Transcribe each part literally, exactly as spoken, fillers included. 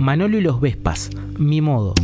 Manolo y los Vespas, Mi Modo.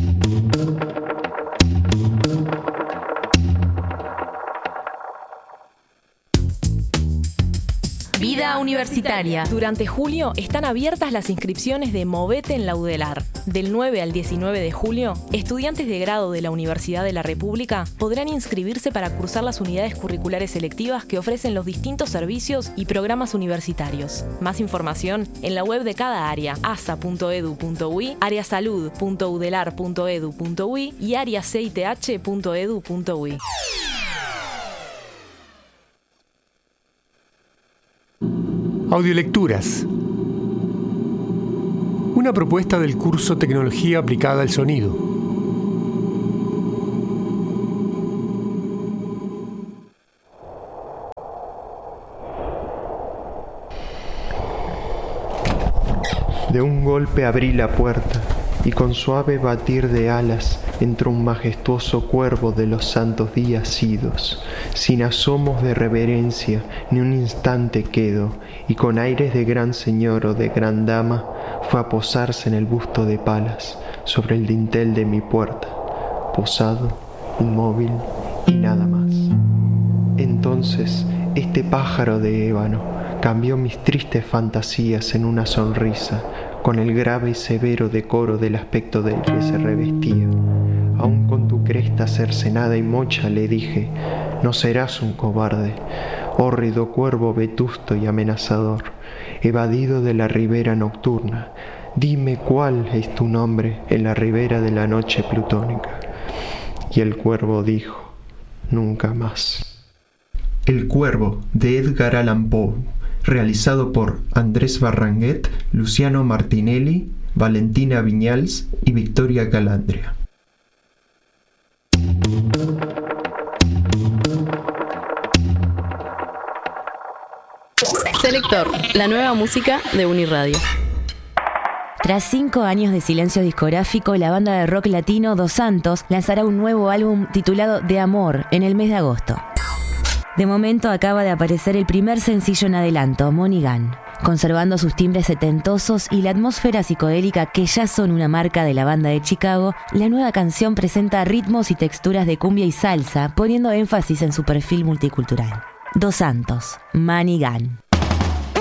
Vida universitaria. Durante julio están abiertas las inscripciones de Movete en la UDELAR. Del nueve al diecinueve de julio, estudiantes de grado de la Universidad de la República podrán inscribirse para cursar las unidades curriculares selectivas que ofrecen los distintos servicios y programas universitarios. Más información en la web de cada área, asa punto edu punto uy, areasalud punto udelar punto edu punto uy y areacith punto edu punto uy. Audiolecturas. Una propuesta del curso Tecnología aplicada al sonido. De un golpe abrí la puerta y con suave batir de alas entró un majestuoso cuervo de los santos días idos, sin asomos de reverencia ni un instante quedo, y con aires de gran señor o de gran dama fue a posarse en el busto de Palas sobre el dintel de mi puerta, posado, inmóvil y nada más. Entonces este pájaro de ébano cambió mis tristes fantasías en una sonrisa, con el grave y severo decoro del aspecto del que se revestía. Aún con tu cresta cercenada y mocha le dije, no serás un cobarde, hórrido cuervo vetusto y amenazador, evadido de la ribera nocturna. Dime cuál es tu nombre en la ribera de la noche plutónica. Y el cuervo dijo, nunca más. El Cuervo, de Edgar Allan Poe, realizado por Andrés Barranguet, Luciano Martinelli, Valentina Viñals y Victoria Calandria. Selector, la nueva música de Uniradio. Tras cinco años de silencio discográfico, la banda de rock latino Dos Santos lanzará un nuevo álbum titulado De Amor en el mes de agosto. De momento acaba de aparecer el primer sencillo en adelanto, Money Gun. Conservando sus timbres setentosos y la atmósfera psicodélica que ya son una marca de la banda de Chicago, la nueva canción presenta ritmos y texturas de cumbia y salsa, poniendo énfasis en su perfil multicultural. Dos Santos, Money Gun.